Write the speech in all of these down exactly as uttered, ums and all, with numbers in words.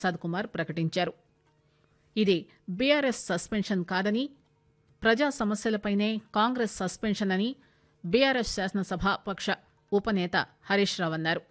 ప్రసాద్ కుమార్ ప్రకటించారు. ఇది BRS suspension కాదని, ప్రజా సమస్యలపైనే కాంగ్రెస్ సస్పెన్షన్ అని బీఆర్ఎస్ శాసనసభాపక్ష ఉపనేత హరీష్ రావు అన్నారు.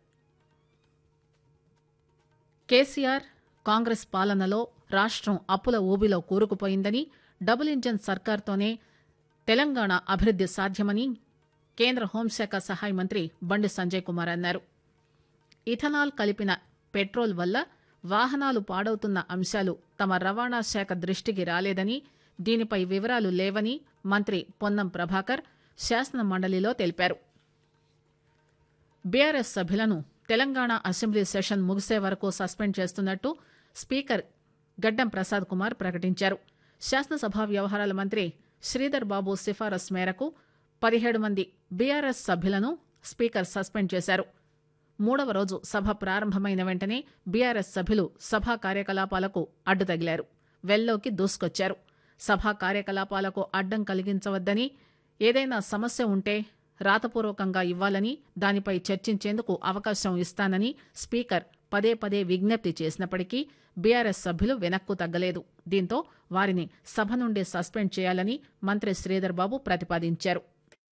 కేసీఆర్ కాంగ్రెస్ పాలనలో రాష్టం అప్పుల ఊబిలో కూరుకుపోయిందని, డబుల్ ఇంజన్ సర్కార్తోనే తెలంగాణ అభివృద్ది సాధ్యమని కేంద్ర హోంశాఖ సహాయ మంత్రి బండి సంజయ్ కుమార్ అన్నారు. ఇథనాల్ కలిపిన పెట్రోల్ వల్ల వాహనాలు పాడవుతున్న అంశాలు తమ రవాణా శాఖ దృష్టికి రాలేదని, దీనిపై వివరాలు లేవని మంత్రి పొన్నం ప్రభాకర్ శాసన మండలిలో తెలిపారు. బీఆర్ఎస్ సభ్యులను తెలంగాణ అసెంబ్లీ సెషన్ ముగిసే వరకు సస్పెండ్ చేస్తున్నట్టు స్పీకర్ గడ్డం ప్రసాద్ కుమార్ ప్రకటించారు. శాసనసభ వ్యవహారాల మంత్రి శ్రీధర్ బాబు సిఫారసు మేరకు పదిహేడు మంది బీఆర్ఎస్ సభ్యులను స్పీకర్ సస్పెండ్ చేశారు. మూడవ రోజు సభ ప్రారంభమైన వెంటనే బీఆర్ఎస్ సభ్యులు సభా కార్యకలాపాలకు అడ్డుతగిలారు, వెల్లోకి దూసుకొచ్చారు. సభా కార్యకలాపాలకు అడ్డం కలిగించవద్దని, ఏదైనా సమస్య ఉంటే రాతపూర్వకంగా ఇవ్వాలని, దానిపై చర్చించేందుకు అవకాశం ఇస్తానని స్పీకర్ పదే పదే విజ్ఞప్తి చేసినప్పటికీ బీఆర్ఎస్ సభ్యులు వెనక్కు తగ్గలేదు. దీంతో వారిని సభ నుండి సస్పెండ్ చేయాలని మంత్రి శ్రీధర్ బాబు ప్రతిపాదించారు.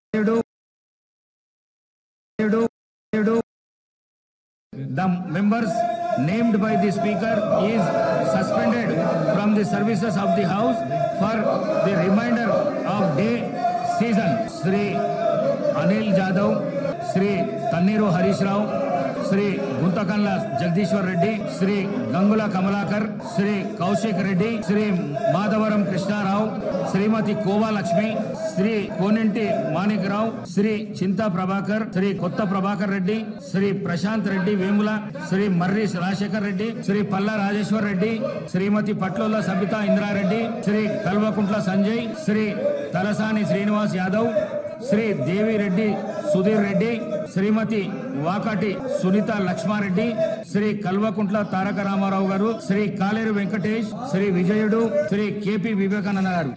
The members named by the speaker is suspended from the services of the house for the remainder of day season. Shri Anil Jadhav, Shri Tanniru Harish Rao, Shri Guntakanla Jagdishwar Reddy, Shri Gangula Kamalakar, Shri Kaushik Reddy, Shri Madhavaram Krishna Rao, Srimati Kova Lakshmi, Shri Konenti Manik Rao, Shri Chinta Prabhakar, Shri Kotta Prabhakar Reddy, Shri Prashant Reddy Vemula, Shri Marri Rajashekar Reddy, Shri Palla Rajeshwar Reddy, Srimati Patlola Sabita Indra Reddy, Shri Kalvakuntla Sanjay, Shri Talasani Srinivas Yadav, Shri దేవి రెడ్డి సుధీర్ రెడ్డి, శ్రీమతి వాకాటి సునీత లక్ష్మారెడ్డి, శ్రీ కల్వకుంట్ల తారక రామారావు గారు, శ్రీ కాలేరు వెంకటేష్, శ్రీ విజయుడు, Shri KP Vivekananda గారు.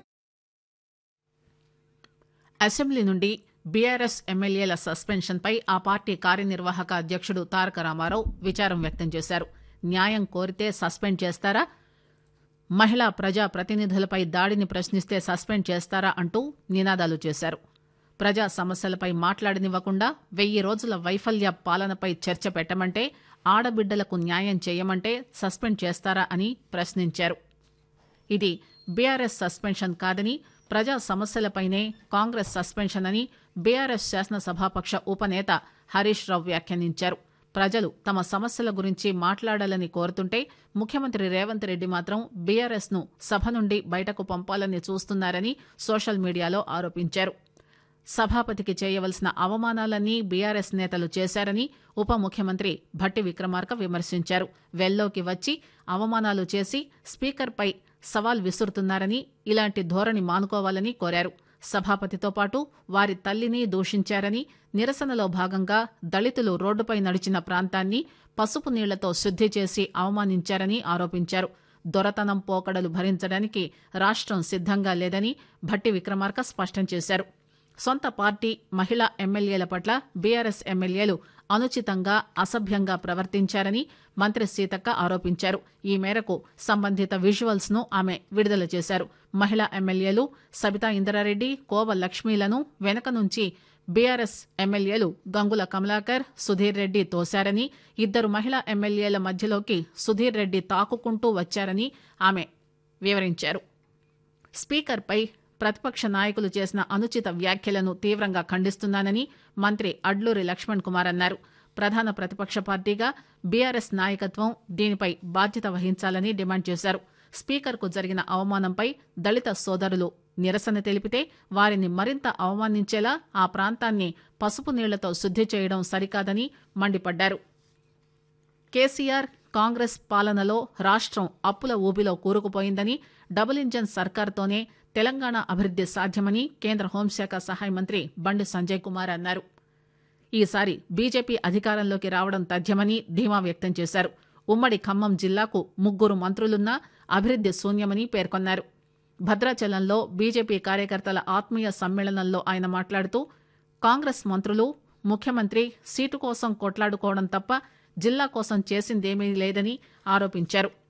Assembly నుండి BRS ఎమ్మెల్యేల suspension పై ఆ party కార్యనిర్వాహక అధ్యక్షుడు తారక రామారావు విచారం వ్యక్తం చేశారు. న్యాయం కోరితే సస్పెండ్ చేస్తారా, మహిళా ప్రజా ప్రతినిధులపై దాడిని ప్రశ్నిస్తే సస్పెండ్ చేస్తారా అంటూ నినాదాలు చేశారు. ప్రజా సమస్యలపై మాట్లాడనివ్వకుండా వెయ్యి రోజుల వైఫల్య పాలనపై చర్చ పెట్టమంటే, ఆడబిడ్డలకు న్యాయం చేయమంటే సస్పెండ్ చేస్తారా అని ప్రశ్నించారు. ఇది బీఆర్ఎస్ సస్పెన్షన్ కాదని, ప్రజా సమస్యలపైనే కాంగ్రెస్ సస్పెన్షన్ అని బీఆర్ఎస్ శాసనసభాపక్ష ఉపనేత హరీష్ రావు వ్యాఖ్యానించారు. ప్రజలు తమ సమస్యల గురించి మాట్లాడాలని కోరుతుంటే ముఖ్యమంత్రి రేవంత్ రెడ్డి మాత్రం బీఆర్ఎస్ ను సభ నుండి బయటకు పంపాలని చూస్తున్నారని సోషల్ మీడియాలో ఆరోపించారు. సభాపతికి చేయవలసిన అవమానాలన్నీ బీఆర్ఎస్ నేతలు చేశారని ఉప ముఖ్యమంత్రి భట్టి విక్రమార్క విమర్శించారు. వెల్లోకి వచ్చి అవమానాలు చేసి స్పీకర్పై సవాల్ విసురుతున్నారని, ఇలాంటి ధోరణి మానుకోవాలని కోరారు. సభాపతితో పాటు వారి తల్లిని దూషించారని, నిరసనలో భాగంగా దళితులు రోడ్డుపై నడిచిన ప్రాంతాన్ని పసుపు నీళ్లతో శుద్ది చేసి అవమానించారని ఆరోపించారు. దొరతనం పోకడలు భరించడానికి రాష్టం సిద్దంగా లేదని భట్టి విక్రమార్క స్పష్టం చేశారు. సొంత పార్టీ మహిళా ఎమ్మెల్యేల పట్ల బీఆర్ఎస్ ఎమ్మెల్యేలు అనుచితంగా, అసభ్యంగా ప్రవర్తించారని మంత్రి సీతక్క ఆరోపించారు. ఈ మేరకు సంబంధిత విజువల్స్ ను ఆమె విడుదల చేశారు. మహిళా ఎమ్మెల్యేలు సబితా ఇంద్రారెడ్డి, కోవ లక్ష్మీలను వెనక నుంచి బీఆర్ఎస్ ఎమ్మెల్యేలు గంగుల కమలాకర్, సుధీర్ రెడ్డి తోశారని, ఇద్దరు మహిళా ఎమ్మెల్యేల మధ్యలోకి సుధీర్ రెడ్డి తాకుకుంటూ వచ్చారని ఆమె వివరించారు. స్పీకర్పై ప్రతిపక్ష నాయకులు చేసిన అనుచిత వ్యాఖ్యలను తీవ్రంగా ఖండిస్తున్నానని మంత్రి అడ్లూరి లక్ష్మణ్ కుమార్ అన్నారు. ప్రధాన ప్రతిపక్ష పార్టీగా బీఆర్ఎస్ నాయకత్వం దీనిపై బాధ్యత వహించాలని డిమాండ్ చేశారు. స్పీకర్కు జరిగిన అవమానంపై దళిత సోదరులు నిరసన తెలిపితే వారిని మరింత అవమానించేలా ఆ ప్రాంతాన్ని పసుపు నీళ్లతో శుద్ది చేయడం సరికాదని మండిపడ్డారు. కేసీఆర్ కాంగ్రెస్ పాలనలో రాష్టం అప్పుల ఊబిలో కూరుకుపోయిందని, డబుల్ ఇంజన్ సర్కార్తోనే తెలంగాణ అభివృద్ది సాధ్యమని కేంద్ర హోంశాఖ సహాయ మంత్రి బండి సంజయ్ కుమార్ అన్నారు. ఈసారి బీజేపీ అధికారంలోకి రావడం తథ్యమని ధీమా వ్యక్తం చేశారు. ఉమ్మడి ఖమ్మం జిల్లాకు ముగ్గురు మంత్రులున్నా అభివృద్ది శూన్యమని పేర్కొన్నారు. భద్రాచలంలో బీజేపీ కార్యకర్తల ఆత్మీయ సమ్మేళనంలో ఆయన మాట్లాడుతూ, కాంగ్రెస్ మంత్రులు, ముఖ్యమంత్రి సీటు కోసం కొట్లాడుకోవడం తప్ప జిల్లా కోసం చేసిందేమీ లేదని ఆరోపించారు.